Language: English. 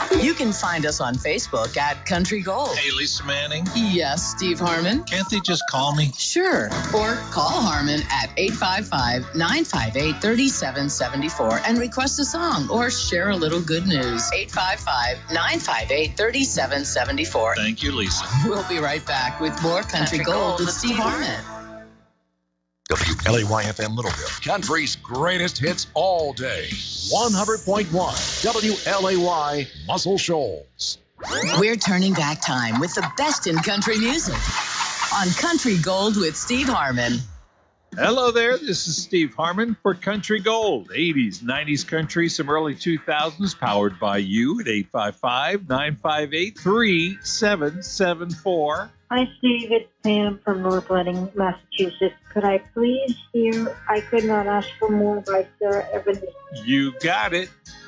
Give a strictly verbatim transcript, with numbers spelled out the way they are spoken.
You can find us on Facebook at Country Gold. Hey, Lisa Manning. Yes, Steve Harmon. Can't they just call me? Sure. Or call Harmon at eight five five, nine five eight, three seven seven four and request a song or share a little good news. eight five five, nine five eight, three seven seven four. Thank you, Lisa. We'll be right back with more Country, Country Gold, Gold with Steve Harmon. W L A Y F M Littleville, country's greatest hits all day. one hundred point one W L A Y Muscle Shoals. We're turning back time with the best in country music on Country Gold with Steve Harmon. Hello there, this is Steve Harmon for Country Gold. eighties, nineties country, some early two thousands, powered by you at eight five five, nine five eight, three seven seven four. Hi, Steve. It's Pam from North Reading, Massachusetts. Could I please hear I Could Not Ask for More by Sarah Evans? You got it.